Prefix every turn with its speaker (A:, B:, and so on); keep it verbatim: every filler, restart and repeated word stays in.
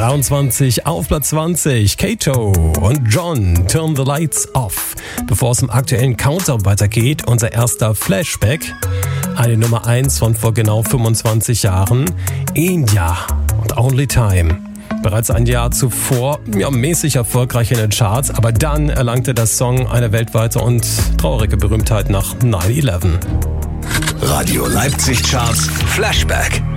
A: dreiundzwanzig auf Platz zwanzig. Kato und John, Turn the Lights Off. Bevor es im aktuellen Countdown weitergeht, unser erster Flashback. Eine Nummer eins von vor genau fünfundzwanzig Jahren. India und Only Time. Bereits ein Jahr zuvor, ja, mäßig erfolgreich in den Charts, aber dann erlangte der Song eine weltweite und traurige Berühmtheit nach neun elf.
B: Radio Leipzig Charts Flashback.